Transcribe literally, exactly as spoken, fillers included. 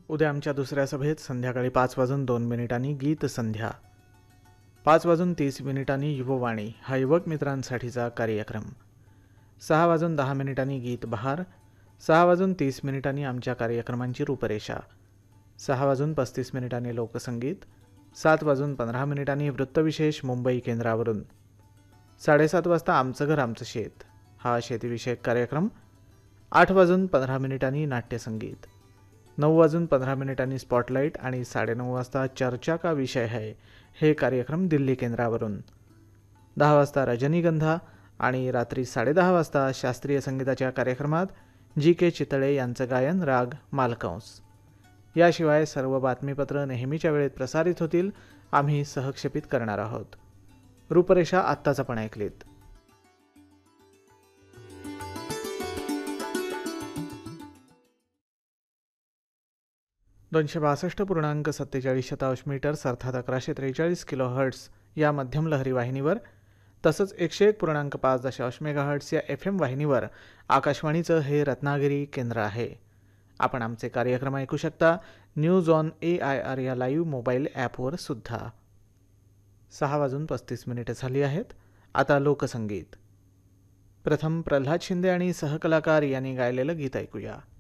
उद्या आमच्या दुसऱ्या सभेत संध्याकाळी पाच वाजून दोन मिनिटांनी गीत संध्या, पाच वाजून तीस मिनिटांनी युववाणी हा युवक मित्रांसाठीचा कार्यक्रम, सहा वाजून दहा मिनिटांनी गीत बहार, सहा वाजून तीस मिनिटांनी आमच्या कार्यक्रमांची रूपरेषा, सहा वाजून पस्तीस मिनिटांनी लोकसंगीत, सात वाजून पंधरा मिनिटांनी वृत्तविशेष मुंबई केंद्रावरून, साडेसात वाजता आमचं घर आमचं शेत हा शेतीविषयक कार्यक्रम, आठ वाजून पंधरा मिनिटांनी नाट्यसंगीत, नऊ वाजून पंधरा मिनिटांनी स्पॉटलाईट आणि साडेनऊ वाजता चर्चा का विषय है हे कार्यक्रम दिल्ली केंद्रावरून, दहा वाजता रजनीगंधा आणि रात्री साडेदहा वाजता शास्त्रीय संगीताच्या कार्यक्रमात जी के चितळे यांचं गायन राग मालकंस. याशिवाय सर्व बातमीपत्र नेहमीच्या वेळेत प्रसारित होतील. आम्ही सहक्षेपित करणार आहोत. रूपरेषा आत्ताच आपण ऐकलीत. दोनशे बासष्ट पूर्णांक सत्तेचाळीस शतांश मीटर्स अर्थात अकराशे त्रेचाळीस किलो हर्ट्स या मध्यम लहरी वाहिनीवर, तसंच एकशे एक पूर्णांक पाच दशांश मेगाहर्ट्स या एफ एम वाहिनीवर आकाशवाणीचं हे रत्नागिरी केंद्र आहे. आपण आमचे कार्यक्रम ऐकू शकता news on A I R या लाईव्ह मोबाईल ॲपवर सुद्धा. सहा वाजून पस्तीस मिनिटे झाली आहेत. आता लोकसंगीत. प्रथम प्रल्हाद शिंदे आणि सहकलाकार यांनी गायलेलं गीत ऐकूया.